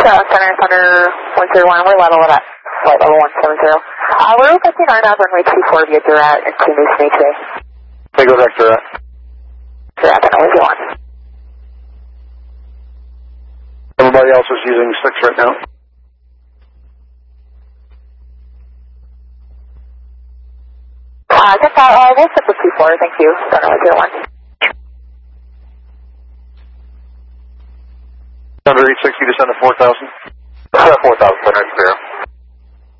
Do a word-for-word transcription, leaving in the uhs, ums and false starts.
uh, Center, Thunder one zero one, we're level at flight level one seven zero. Uh, we're requesting R N A V runway two four via Durat and two New Snake today. They go back to Durat. Durat, I know what you want. Everybody else is using six right now. Uh, just, uh, we'll stick with two four, thank you. Thunder one zero one. Thunder eight sixty, descend to four thousand. four thousand, Thunder zero.